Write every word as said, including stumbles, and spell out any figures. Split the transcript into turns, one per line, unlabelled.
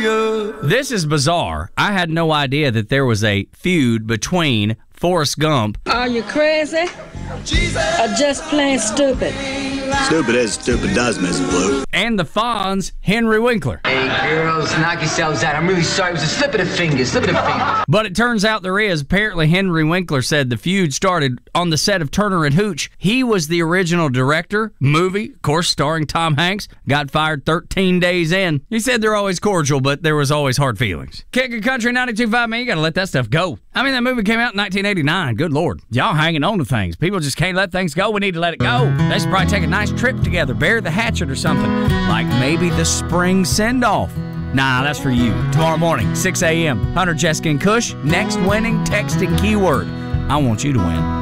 Georgia.
This is bizarre. I had no idea that there was a feud between Forrest Gump.
Are you crazy?
Jesus.
Or just plain stupid?
Stupid as stupid does, Missus Blue.
And the Fonz, Henry Winkler.
Hey, girls, knock yourselves out. I'm really sorry. It was a slip of the finger. Slip of the finger.
But it turns out there is. Apparently, Henry Winkler said the feud started on the set of Turner and Hooch. He was the original director. Movie, of course, starring Tom Hanks. Got fired thirteen days in. He said they're always cordial, but there was always hard feelings. Kicking Country ninety-two point five, man, you gotta let that stuff go. I mean, that movie came out in nineteen eighty-nine. Good Lord. Y'all hanging on to things. People just can't let things go. We need to let it go. They should probably take a nice trip together, bury the hatchet or something. Like maybe the spring send-off. Nah, that's for you. Tomorrow morning, six a.m. Hunter, Jessica, and Kush. Next winning texting keyword. I want you to win.